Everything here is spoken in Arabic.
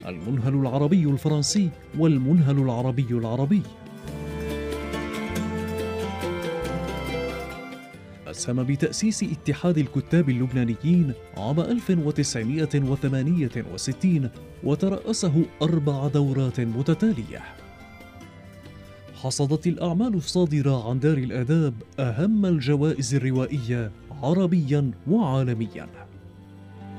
المنهل العربي الفرنسي والمنهل العربي العربي. أسهم بتأسيس اتحاد الكتاب اللبنانيين عام 1968 وترأسه 4 دورات متتالية. حصدت الأعمال الصادرة عن دار الآداب أهم الجوائز الروائية عربياً وعالمياً.